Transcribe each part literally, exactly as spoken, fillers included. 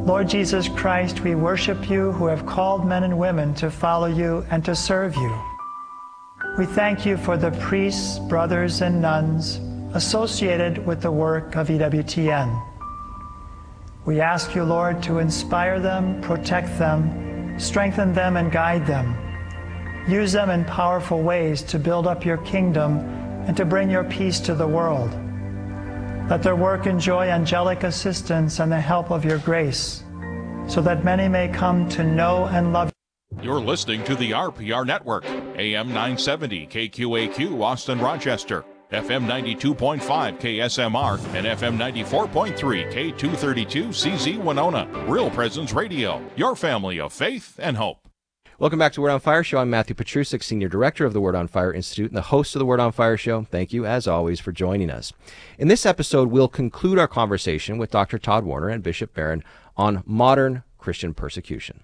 Lord Jesus Christ, we worship you who have called men and women to follow you and to serve you. We thank you for the priests, brothers, and nuns associated with the work of E W T N. We ask you, Lord, to inspire them, protect them, strengthen them, and guide them. Use them in powerful ways to build up your kingdom and to bring your peace to the world. Let their work enjoy angelic assistance and the help of your grace, so that many may come to know and love you. You're listening to the R P R Network, A M nine seventy K Q A Q, Austin, Rochester, F M ninety-two point five K S M R, and F M ninety-four point three K two thirty-two C Z Winona. Real Presence Radio, your family of faith and hope. Welcome back to Word on Fire Show. I'm Matthew Petrusik, Senior Director of the Word on Fire Institute and the host of the Word on Fire Show. Thank you, as always, for joining us. In this episode, we'll conclude our conversation with Doctor Todd Warner and Bishop Barron on modern Christian persecution.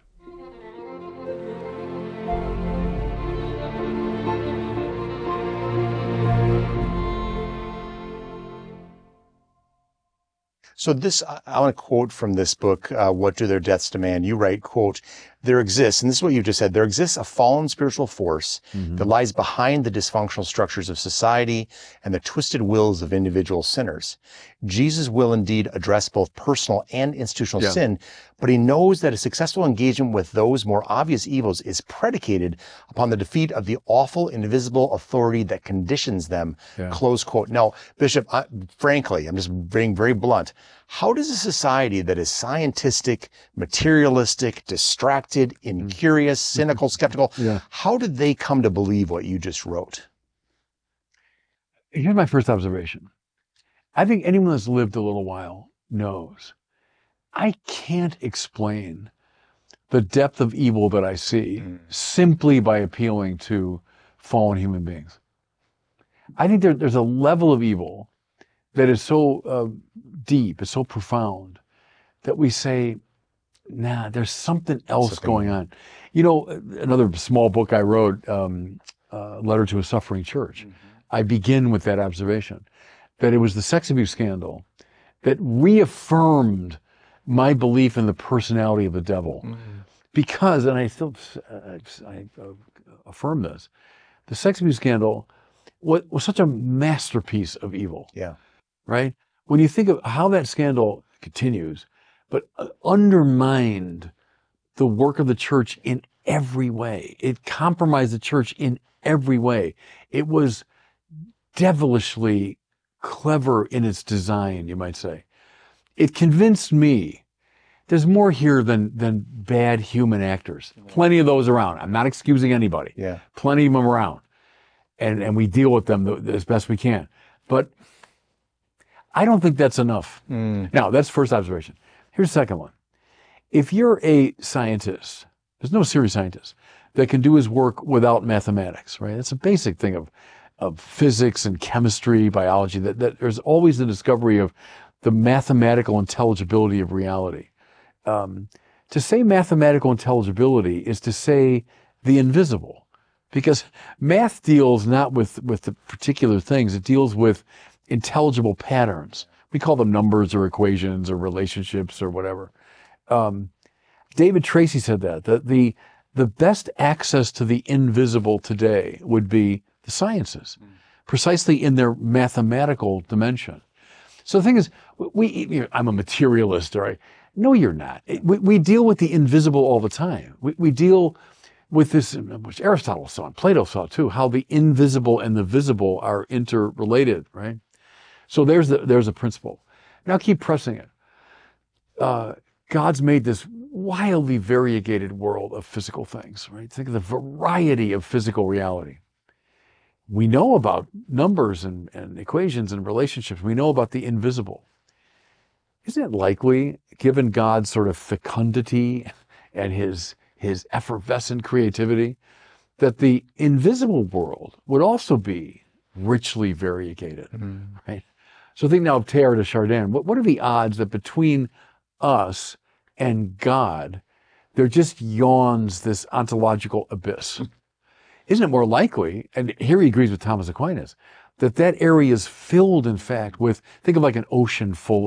So this, I want to quote from this book, uh, What Do Their Deaths Demand? You write, quote, there exists, and this is what you just said, there exists a fallen spiritual force mm-hmm. that lies behind the dysfunctional structures of society and the twisted wills of individual sinners. Jesus will indeed address both personal and institutional yeah. sin, but he knows that a successful engagement with those more obvious evils is predicated upon the defeat of the awful, invisible authority that conditions them, yeah. close quote. Now, Bishop, I, frankly, I'm just being very blunt. How does a society that is scientific, materialistic, distracted, incurious, cynical, skeptical, yeah. how did they come to believe what you just wrote? Here's my first observation. I think anyone that's lived a little while knows I can't explain the depth of evil that I see mm. simply by appealing to fallen human beings. I think there, there's a level of evil that is so uh, deep, it's so profound, that we say, nah, there's something else something. going on. You know, another small book I wrote, um, uh, Letter to a Suffering Church, mm-hmm. I begin with that observation, that it was the sex abuse scandal that reaffirmed my belief in the personality of the devil. Mm-hmm. Because, and I still uh, I, uh, affirm this, the sex abuse scandal was, was such a masterpiece of evil. Yeah. Right? When you think of how that scandal continues, but undermined the work of the church in every way. It compromised the church in every way. It was devilishly clever in its design, you might say. It convinced me there's more here than, than bad human actors. Plenty of those around. I'm not excusing anybody. Yeah. Plenty of them around. And, and we deal with them as best we can. But I don't think that's enough. Mm. Now, that's the first observation. Here's the second one. If you're a scientist, there's no serious scientist that can do his work without mathematics, right? That's a basic thing of, of physics and chemistry, biology, that, that there's always the discovery of the mathematical intelligibility of reality. Um, to say mathematical intelligibility is to say the invisible, because math deals not with, with the particular things, it deals with intelligible patterns. We call them numbers or equations or relationships or whatever. Um, David Tracy said that, that the, the best access to the invisible today would be the sciences, mm. precisely in their mathematical dimension. So the thing is, we, you know, I'm a materialist, all right? No, you're not. We, we deal with the invisible all the time. We, we deal with this, which Aristotle saw and Plato saw too, how the invisible and the visible are interrelated, right? So there's the, there's a principle. Now keep pressing it. Uh, God's made this wildly variegated world of physical things, right? Think of the variety of physical reality. We know about numbers and, and equations and relationships. We know about the invisible. Isn't it likely, given God's sort of fecundity and his, his effervescent creativity, that the invisible world would also be richly variegated, mm-hmm. right? So think now of Teilhard de Chardin. What, what are the odds that between us and God, there just yawns this ontological abyss? Isn't it more likely, and here he agrees with Thomas Aquinas, that that area is filled, in fact, with, think of like an ocean full of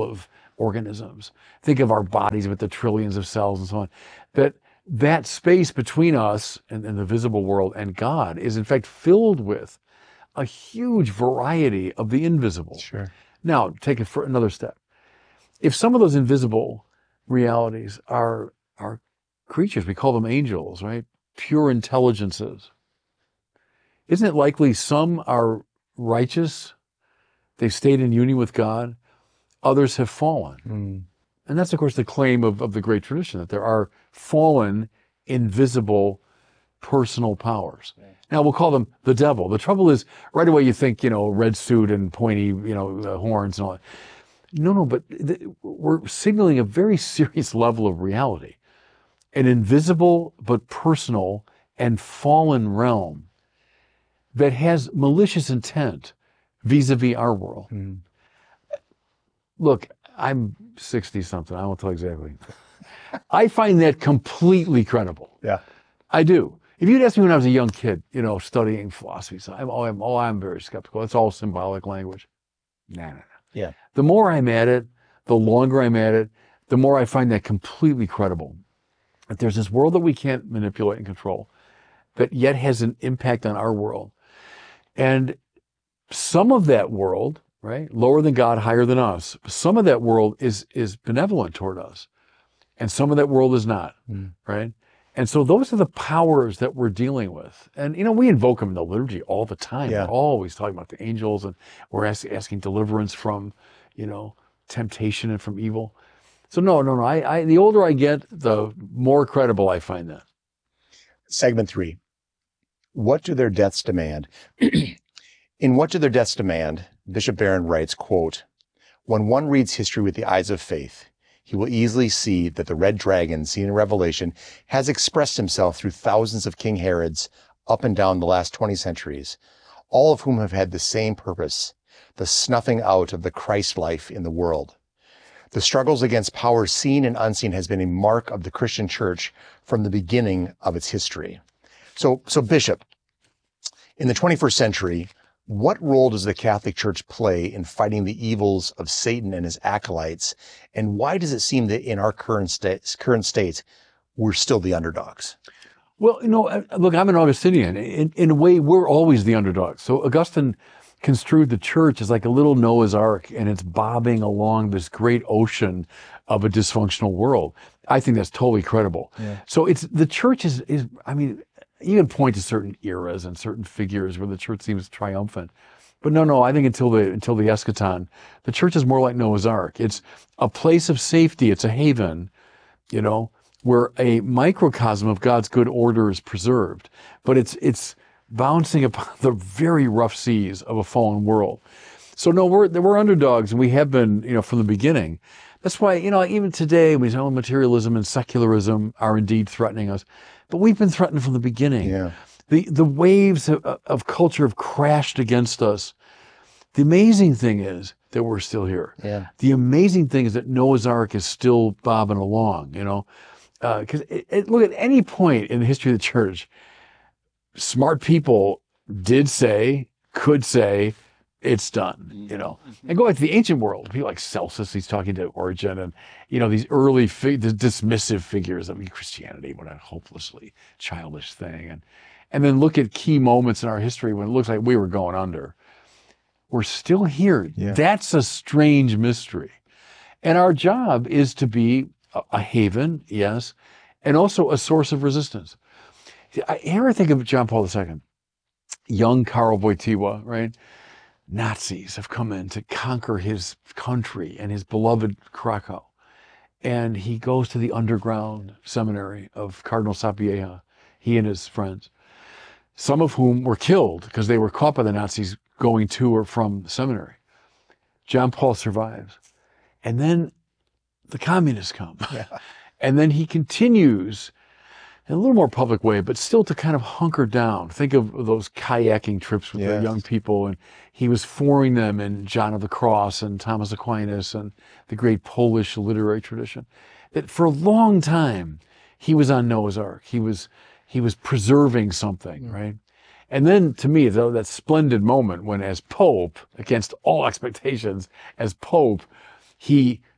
organisms. Think of our bodies with the trillions of cells and so on. That that space between us and, and the visible world and God is in fact filled with a huge variety of the invisible. Sure. Now, take it for another step. If some of those invisible realities are, are creatures, we call them angels, right? Pure intelligences. Isn't it likely some are righteous? They've stayed in union with God. Others have fallen. Mm. And that's, of course, the claim of, of the great tradition, that there are fallen, invisible, personal powers. Right. Now, we'll call them the devil. The trouble is, right away you think, you know, red suit and pointy, you know, uh, horns and all that. No, no, but th- we're signaling a very serious level of reality. An invisible but personal and fallen realm that has malicious intent vis-a-vis our world. Mm. Look, I'm sixty-something. I won't tell exactly. I find that completely credible. Yeah. I do. If you'd asked me when I was a young kid, you know, studying philosophy, so I'm, oh, I'm, oh, I'm very skeptical. It's all symbolic language. Nah, nah, nah. Yeah. The more I'm at it, the longer I'm at it, the more I find that completely credible. That there's this world that we can't manipulate and control, that yet has an impact on our world. And some of that world, right, lower than God, higher than us, some of that world is is benevolent toward us. And some of that world is not, mm. right? And so those are the powers that we're dealing with. And, you know, we invoke them in the liturgy all the time. Yeah. We're always talking about the angels, and we're ask, asking deliverance from, you know, temptation and from evil. So no, no, no. I, I, the older I get, the more credible I find that. Segment three. What do their deaths demand? In What Do Their Deaths Demand, Bishop Barron writes, quote, "When one reads history with the eyes of faith, he will easily see that the red dragon seen in Revelation has expressed himself through thousands of King Herods up and down the last twenty centuries, all of whom have had the same purpose, the snuffing out of the Christ life in the world. The struggles against powers seen and unseen has been a mark of the Christian church from the beginning of its history." So, so Bishop, in the twenty-first century, what role does the Catholic Church play in fighting the evils of Satan and his acolytes? And why does it seem that in our current state, current state, we're still the underdogs? Well, you know, look, I'm an Augustinian. In, in a way, we're always the underdogs. So Augustine construed the church as like a little Noah's Ark, and it's bobbing along this great ocean of a dysfunctional world. I think that's totally credible. Yeah. So it's the church is, is, I mean, you can point to certain eras and certain figures where the church seems triumphant. But no, no, I think until the until the eschaton, the church is more like Noah's Ark. It's a place of safety. It's a haven, you know, where a microcosm of God's good order is preserved. But it's it's bouncing upon the very rough seas of a fallen world. So no, we're we're underdogs, and we have been, you know, from the beginning. That's why, you know, even today, we know materialism and secularism are indeed threatening us. But we've been threatened from the beginning. Yeah. The the waves of, of culture have crashed against us. The amazing thing is that we're still here. Yeah. The amazing thing is that Noah's Ark is still bobbing along, you know. Because uh, look, at any point in the history of the church, smart people did say, could say, it's done, you know. And go back to the ancient world, people like Celsus, he's talking to Origen, and, you know, these early, fig- the dismissive figures of Christianity, what a hopelessly childish thing. And and then look at key moments in our history when it looks like we were going under. We're still here. Yeah. That's a strange mystery. And our job is to be a, a haven, yes, and also a source of resistance. I ever think of John Paul the Second, young Karl Wojtyła, right? Nazis have come in to conquer his country and his beloved Krakow. And he goes to the underground seminary of Cardinal Sapieha, he and his friends, some of whom were killed because they were caught by the Nazis going to or from the seminary. John Paul survives. And then the communists come. Yeah. And then he continues in a little more public way, but still to kind of hunker down. Think of those kayaking trips with yes. the young people, and he was forming them in John of the Cross and Thomas Aquinas and the great Polish literary tradition. That for a long time, he was on Noah's Ark. He was he was preserving something, mm. right? And then, to me, though, that splendid moment when, as Pope, against all expectations, as Pope, he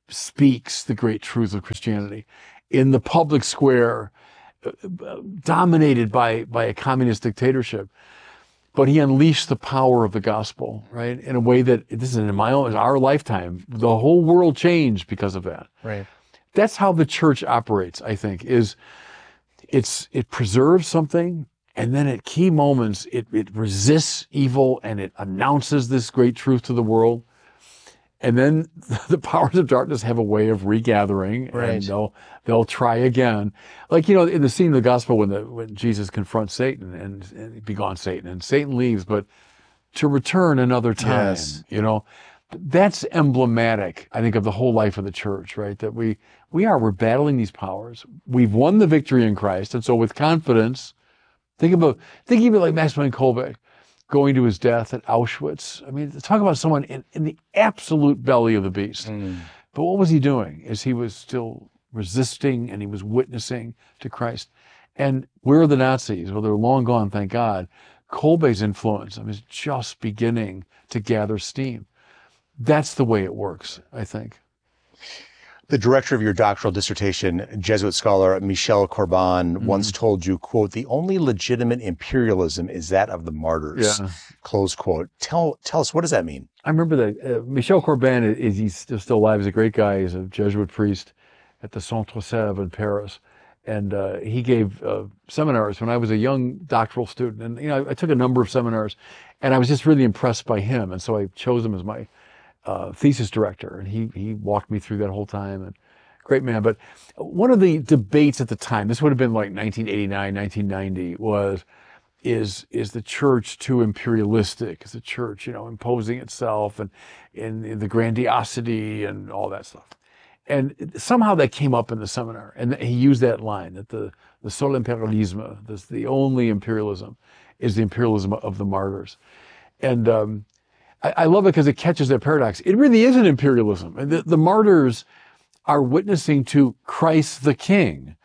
speaks the great truth of Christianity in the public square, uh, dominated by, by a communist dictatorship. But he unleashed the power of the gospel, right? In a way that, this is in my own, our lifetime, the whole world changed because of that. Right. That's how the church operates, I think, is it's, it preserves something, and then at key moments, it, it resists evil and it announces this great truth to the world. And then the powers of darkness have a way of regathering, right. and they'll they'll try again. Like, you know, in the scene of the gospel when the when Jesus confronts Satan and, and be gone Satan, and Satan leaves, but to return another time. Yes. You know, that's emblematic, I think, of the whole life of the church, right? That we we are we're battling these powers. We've won the victory in Christ, and so with confidence, think about think of it like Maximilian Kolbe going to his death at Auschwitz. I mean, talk about someone in, in the absolute belly of the beast. Mm. But what was he doing? Is he was still resisting, and he was witnessing to Christ. And where are the Nazis? Well, they're long gone, thank God. Kolbe's influence I mean, is just beginning to gather steam. That's the way it works, I think. The director of your doctoral dissertation, Jesuit scholar Michel Corbin, mm-hmm. once told you, quote, "The only legitimate imperialism is that of the martyrs," yeah. close quote. Tell tell us, what does that mean? I remember that. Uh, Michel Corbin, is he's still, still alive. He's a great guy. He's a Jesuit priest at the Centre Sèvres in Paris. And uh, he gave uh, seminars when I was a young doctoral student. And, you know, I, I took a number of seminars, and I was just really impressed by him. And so I chose him as my Uh, thesis director, and he he walked me through that whole time, and great man. But one of the debates at the time, this would have been like nineteen eighty-nine, nineteen ninety, was is is the church too imperialistic? Is the church, you know, imposing itself and in the grandiosity and all that stuff? And somehow that came up in the seminar, and he used that line that the the seul impérialisme, this the only imperialism, is the imperialism of the martyrs, and um, I love it because it catches that paradox. It really is an imperialism. The, the martyrs are witnessing to Christ the King.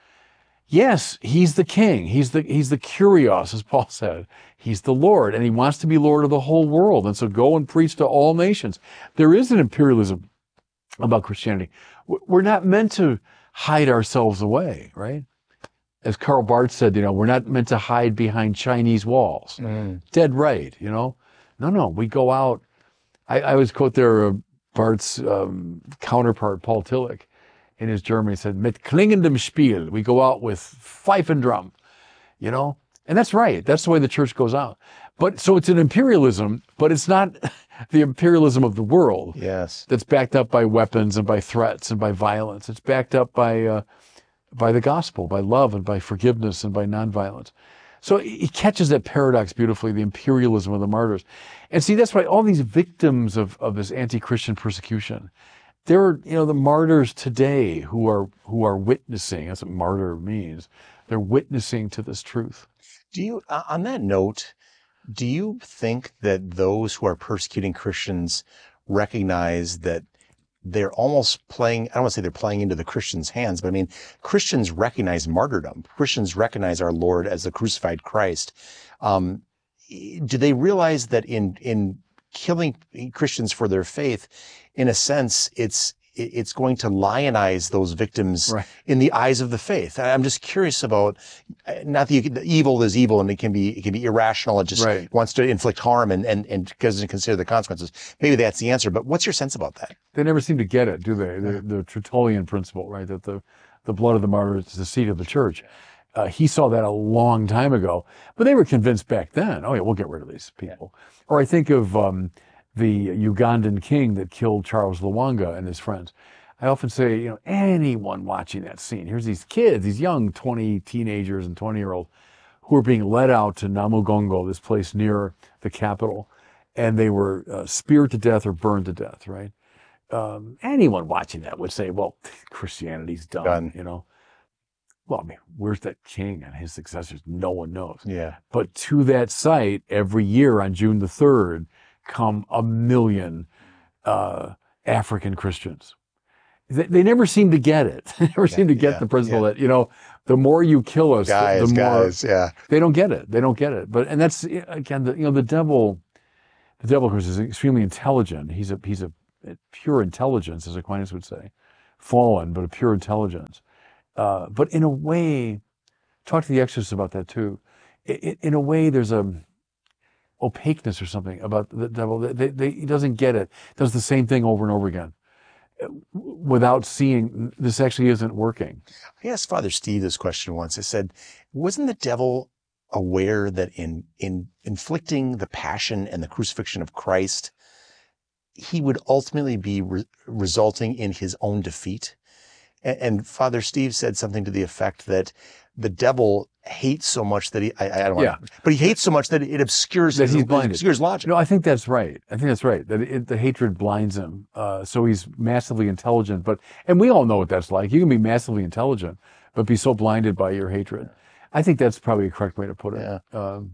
Yes, he's the King. He's the, he's the Kyrios, as Paul said. He's the Lord, and he wants to be Lord of the whole world. And so go and preach to all nations. There is an imperialism about Christianity. We're not meant to hide ourselves away, right? As Karl Barth said, you know, we're not meant to hide behind Chinese walls. Mm. Dead right, you know? No, no, we go out. I, I always quote there uh, Barth's um, counterpart, Paul Tillich, in his German. He said, "Mit klingendem Spiel." We go out with fife and drum, you know? And that's right. That's the way the church goes out. But so it's an imperialism, but it's not the imperialism of the world. Yes. That's backed up by weapons and by threats and by violence. It's backed up by, uh, by the gospel, by love and by forgiveness and by nonviolence. So he catches that paradox beautifully, the imperialism of the martyrs. And see, that's why all these victims of, of this anti-Christian persecution, they're, you know, the martyrs today who are, who are witnessing, that's what martyr means. They're witnessing to this truth. Do you, uh, on that note, do you think that those who are persecuting Christians recognize that they're almost playing, I don't want to say they're playing into the Christians' hands, but I mean, Christians recognize martyrdom. Christians recognize our Lord as the crucified Christ. Um, do they realize that in, in killing Christians for their faith, in a sense, it's, it's going to lionize those victims right. in the eyes of the faith? I'm just curious about, not that you can, evil is evil and it can be, it can be irrational. It just right. wants to inflict harm and, and, and doesn't consider the consequences. Maybe that's the answer, but what's your sense about that? They never seem to get it, do they? The, the Tertullian principle, right? That the, the blood of the martyrs is the seed of the church. Uh, he saw that a long time ago, but they were convinced back then, oh yeah, we'll get rid of these people. Yeah. Or I think of, um, the Ugandan king that killed Charles Lwanga and his friends. I often say, you know, anyone watching that scene, here's these kids, these young twenty teenagers and twenty-year-olds who are being led out to Namugongo, this place near the capital, and they were uh, speared to death or burned to death, right? Um, anyone watching that would say, well, Christianity's done, done, you know? Well, I mean, where's that king and his successors? No one knows. Yeah. But to that site, every year on June the third, come a million uh, African Christians. They, they never seem to get it. They never yeah, seem to get yeah, the principle yeah. that, you know, the more you kill us, guys, the, the more guys, yeah. they don't get it. They don't get it. But and that's again, the, you know, the devil. The devil, of course, is extremely intelligent. He's a he's a, a pure intelligence, as Aquinas would say. fallen, but a pure intelligence. Uh, but in a way, talk to the exorcist about that too. In, in a way, there's a opaqueness or something about the devil. They, they, he doesn't get it. Does the same thing over and over again without seeing this actually isn't working. I asked Father Steve this question once. I said, wasn't the devil aware that in, in inflicting the passion and the crucifixion of Christ, he would ultimately be re- resulting in his own defeat? And, and Father Steve said something to the effect that the devil hates so much that he, I, I don't want Yeah. to, but he hates so much that it obscures, That his, he's it blinded. obscures logic. No, I think that's right. I think that's right. That it, the hatred blinds him. Uh, so he's massively intelligent. But, and we all know what that's like. You can be massively intelligent, but be so blinded by your hatred. I think that's probably a correct way to put it. Yeah. Um,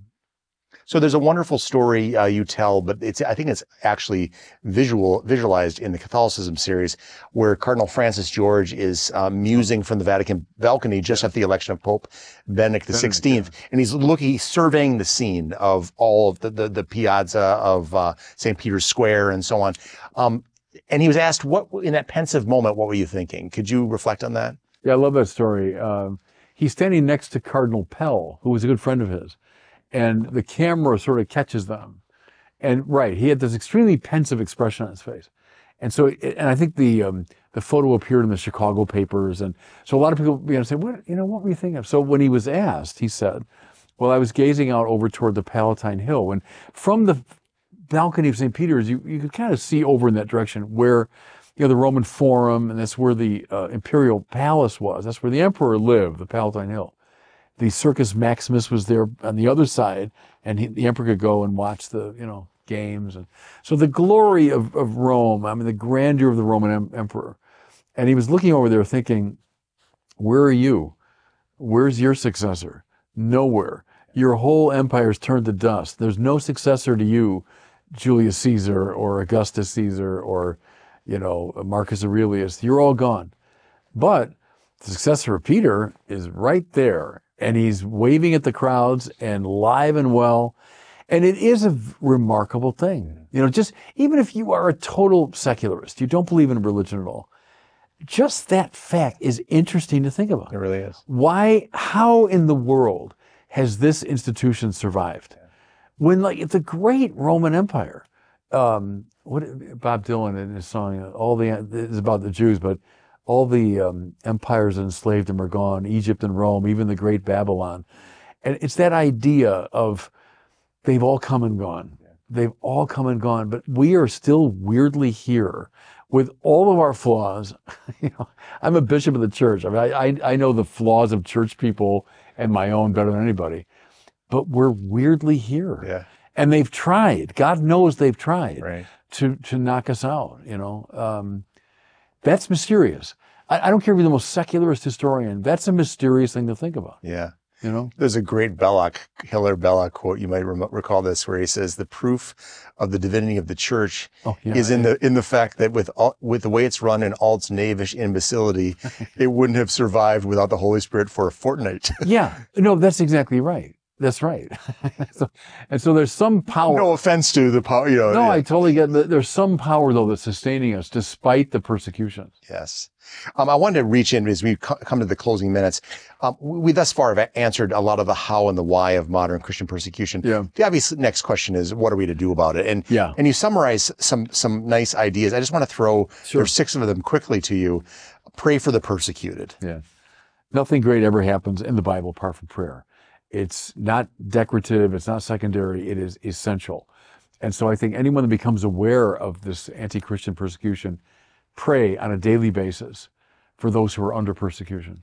So there's a wonderful story uh, you tell, but it's I think it's actually visual visualized in the Catholicism series, where Cardinal Francis George is uh, musing from the Vatican balcony just after the election of Pope Benedict the sixteenth, yeah. and he's looking, he's surveying the scene of all of the the, the piazza of uh, Saint Peter's Square and so on. Um, and he was asked, "What in that pensive moment? What were you thinking?" Could you reflect on that? Yeah, I love that story. Um, he's standing next to Cardinal Pell, who was a good friend of his. And the camera sort of catches them. And right, he had this extremely pensive expression on his face. And so, and I think the um, the photo appeared in the Chicago papers. And so a lot of people began to say, what, you know, what were you thinking of? So when he was asked, he said, well, I was gazing out over toward the Palatine Hill. And from the balcony of Saint Peter's, you, you could kind of see over in that direction where, you know, the Roman Forum, and that's where the uh, Imperial Palace was. That's where the emperor lived, the Palatine Hill. The Circus Maximus was there on the other side, and he, the emperor could go and watch the, you know, games. And so the glory of, of Rome, I mean, the grandeur of the Roman em- emperor. And he was looking over there thinking, where are you? Where's your successor? Nowhere. Your whole empire's turned to dust. There's no successor to you, Julius Caesar or Augustus Caesar or, you know, Marcus Aurelius. You're all gone. But the successor of Peter is right there. And he's waving at the crowds and live and well. And it is a remarkable thing. You know, just even if you are a total secularist, you don't believe in religion at all, just that fact is interesting to think about. It really is. Why, how in the world has this institution survived? When, like, the great Roman Empire, um, what Bob Dylan in his song, all the, it's about the Jews, but all the um, empires that enslaved them are gone, Egypt and Rome, even the great Babylon. And it's that idea of they've all come and gone. They've all come and gone, but we are still weirdly here with all of our flaws. You know, I'm a bishop of the church. I mean, I, I, I know the flaws of church people and my own better than anybody, but we're weirdly here. Yeah. And they've tried. God knows they've tried Right. to, to knock us out, you know. Um, That's mysterious. I, I don't care if you're the most secularist historian. That's a mysterious thing to think about. Yeah. You know? There's a great Belloc, Hilaire Belloc quote. You might rem- recall this, where he says, "The proof of the divinity of the church Oh, yeah, is in yeah. the in the fact that with all, with the way it's run in all its knavish imbecility, it wouldn't have survived without the Holy Spirit for a fortnight." Yeah. No, that's exactly right. That's right. so, and so there's some power. No offense to the power, you know. No, yeah. I totally get that. There's some power, though, that's sustaining us despite the persecutions. Yes. Um, I wanted to reach in as we co- come to the closing minutes. Um, we, we thus far have answered a lot of the how and the why of modern Christian persecution. Yeah. The obvious next question is, what are we to do about it? And, Yeah. and you summarize some, some nice ideas. I just want to throw, Sure. there's six of them quickly to you. Pray for the persecuted. Yeah. Nothing great ever happens in the Bible apart from prayer. It's not decorative. It's not secondary. It is essential. And so I think anyone that becomes aware of this anti-Christian persecution, pray on a daily basis for those who are under persecution.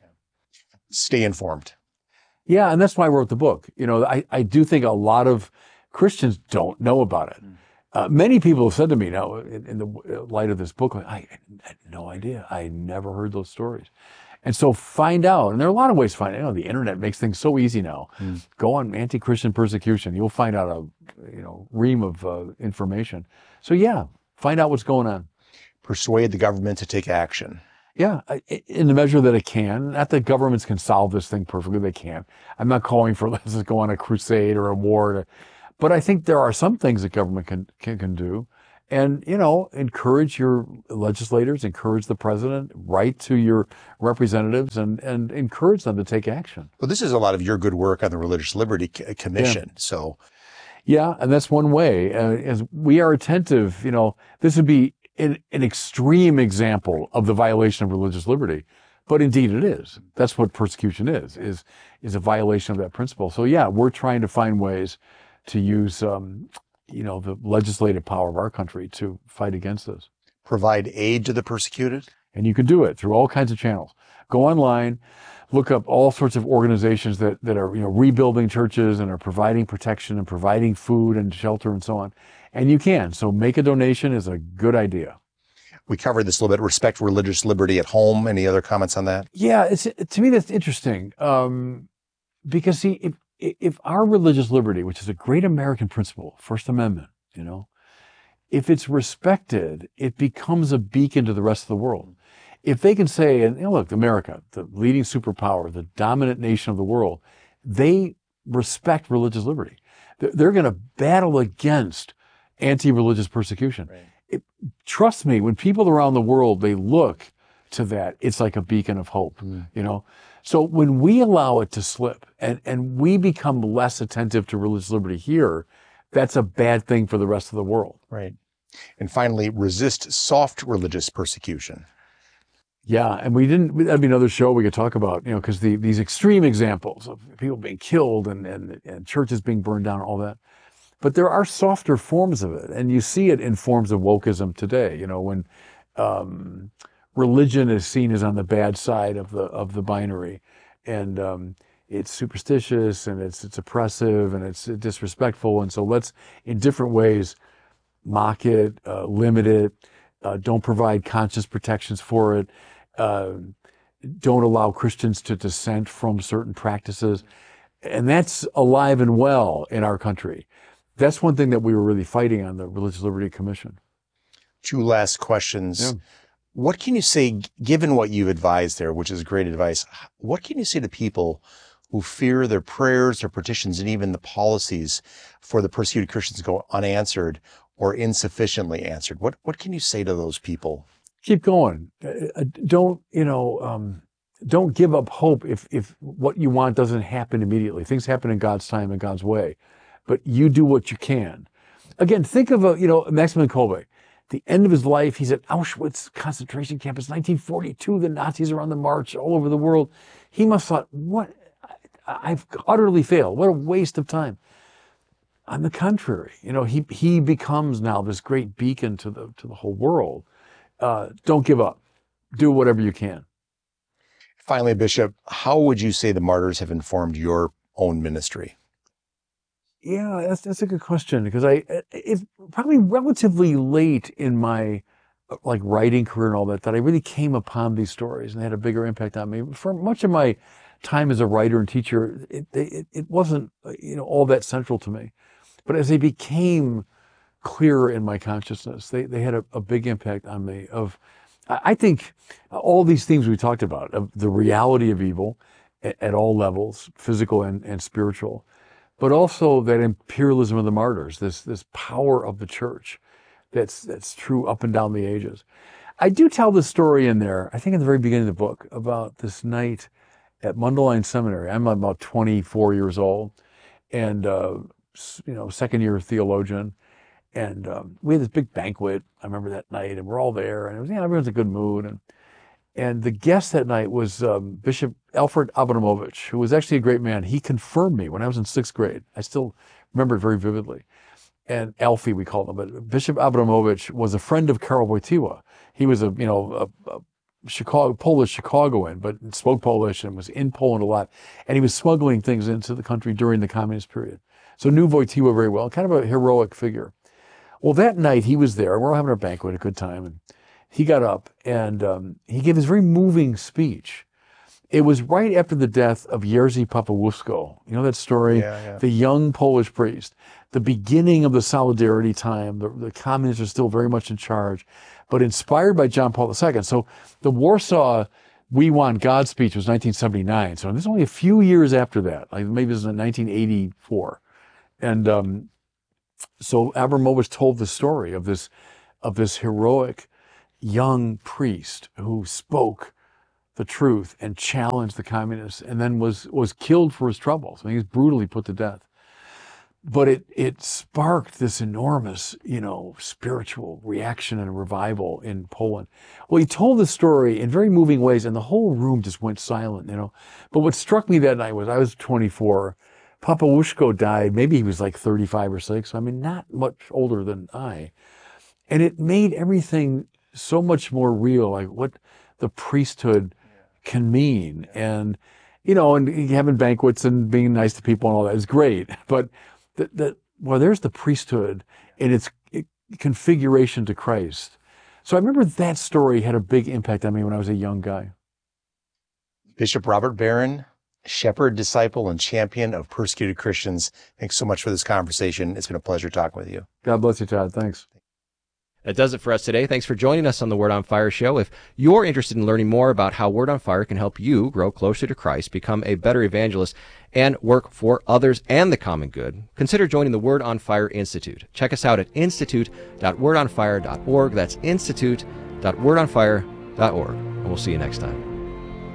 Stay informed. Yeah, and that's why I wrote the book. You know, I, I do think a lot of Christians don't know about it. Uh, many people have said to me now, in, in the light of this book, like, I, I had no idea. I never heard those stories. And so find out, and there are a lot of ways to find out. You know, the internet makes things so easy now. Mm. Go on anti-Christian persecution. You'll find out a, you know, ream of uh, information. So yeah, find out what's going on. Persuade the government to take action. Yeah, in the measure that it can. Not that governments can solve this thing perfectly. They can't. I'm not calling for let's just go on a crusade or a war. To, but I think there are some things that government can, can, can do. And, you know, encourage your legislators, encourage the president, write to your representatives, and, and encourage them to take action. Well, this is a lot of your good work on the Religious Liberty C- Commission. Yeah. So, yeah, and that's one way. Uh, as we are attentive, you know, this would be an, an extreme example of the violation of religious liberty. But indeed it is. That's what persecution is, is, is a violation of that principle. So yeah, we're trying to find ways to use, um, you know, the legislative power of our country to fight against this. Provide aid to the persecuted? And you can do it through all kinds of channels. Go online, look up all sorts of organizations that, that are, you know, rebuilding churches and are providing protection and providing food and shelter and so on. And you can. So make a donation is a good idea. We covered this a little bit. Respect religious liberty at home. Any other comments on that? Yeah, it's, to me, that's interesting. Um, because see, if, if our religious liberty, which is a great American principle, First Amendment, you know, if it's respected, it becomes a beacon to the rest of the world. If they can say, and you know, look, America, the leading superpower, the dominant nation of the world, they respect religious liberty. They're, they're going to battle against anti-religious persecution. Right. It, trust me, when people around the world, they look to that, it's like a beacon of hope, mm. you know? So when we allow it to slip and, and we become less attentive to religious liberty here, that's a bad thing for the rest of the world. Right. And finally, resist soft religious persecution. Yeah. And we didn't, that'd be another show we could talk about, you know, because the, these extreme examples of people being killed and, and, and churches being burned down, all that. But there are softer forms of it. And you see it in forms of wokeism today, you know, when, um, religion is seen as on the bad side of the of the binary, and um, it's superstitious and it's it's oppressive and it's disrespectful, and so let's in different ways mock it, uh, limit it, uh, don't provide conscious protections for it, uh, don't allow Christians to dissent from certain practices, and that's alive and well in our country. That's one thing that we were really fighting on the Religious Liberty Commission. Two last questions. Yeah. What can you say, given what you've advised there, which is great advice, what can you say to people who fear their prayers, their petitions, and even the policies for the persecuted Christians go unanswered or insufficiently answered? What what can you say to those people? Keep going. Uh, don't, you know, um, don't give up hope if, if what you want doesn't happen immediately. Things happen in God's time and God's way, but you do what you can. Again, think of a, you know, Maximilian Kolbe. The end of his life, he's at Auschwitz concentration camp. It's nineteen forty-two. The Nazis are on the march all over the world. He must have thought, what? I've utterly failed. What a waste of time. On the contrary, you know, he, he becomes now this great beacon to the, to the whole world. Uh, don't give up. Do whatever you can. Finally, Bishop, how would you say the martyrs have informed your own ministry? Yeah, that's that's a good question, because I it's probably relatively late in my like writing career and all that that I really came upon these stories and they had a bigger impact on me. For much of my time as a writer and teacher, it it, it wasn't you know all that central to me. But as they became clearer in my consciousness, they they had a, a big impact on me. Of I think all these things we talked about, of the reality of evil at, at all levels, physical and, and spiritual. But also that imperialism of the martyrs, this this power of the church that's that's true up and down the ages. I do tell this story in there, I think in the very beginning of the book, about this night at Mundelein Seminary. I'm about twenty-four years old and, uh, you know, second year theologian. And um, we had this big banquet, I remember that night, and we're all there. And it was, you know, everyone's in a good mood. And And the guest that night was um, Bishop Alfred Abramovich, who was actually a great man. He confirmed me when I was in sixth grade. I still remember it very vividly. And Alfie, we called him. But Bishop Abramovich was a friend of Karol Wojtyła. He was a, you know, a, a Chicago, Polish Chicagoan, but spoke Polish and was in Poland a lot. And he was smuggling things into the country during the communist period. So knew Wojtyła very well, kind of a heroic figure. Well, that night he was there. We're all having our banquet, a good time. And he got up and um, he gave this very moving speech. It was right after the death of Jerzy Pawłowski. You know that story? Yeah, yeah. The young Polish priest. The beginning of the Solidarity time. The, the communists are still very much in charge, but inspired by John Paul the Second. So the Warsaw We Want God speech was nineteen seventy-nine. So this is only a few years after that. Like maybe it was in nineteen eighty-four. And um, so Abramovich told the story of this of this heroic young priest who spoke the truth and challenged the communists, and then was was killed for his troubles. I mean, he was brutally put to death. But it it sparked this enormous, you know, spiritual reaction and revival in Poland. Well, he told the story in very moving ways, and the whole room just went silent, you know. But what struck me that night was I was twenty-four. Papa Wushko died. Maybe he was like thirty-five or six. I mean, not much older than I. And it made everything so much more real, like what the priesthood can mean. And, you know, and having banquets and being nice to people and all that is great. But that, that well, there's the priesthood in its configuration to Christ. So I remember that story had a big impact on me when I was a young guy. Bishop Robert Barron, shepherd, disciple, and champion of persecuted Christians. Thanks so much for this conversation. It's been a pleasure talking with you. God bless you, Todd. Thanks. That does it for us today. Thanks for joining us on the Word on Fire show. If you're interested in learning more about how Word on Fire can help you grow closer to Christ, become a better evangelist, and work for others and the common good, consider joining the Word on Fire Institute. Check us out at institute dot word on fire dot org. That's institute dot word on fire dot org. And we'll see you next time.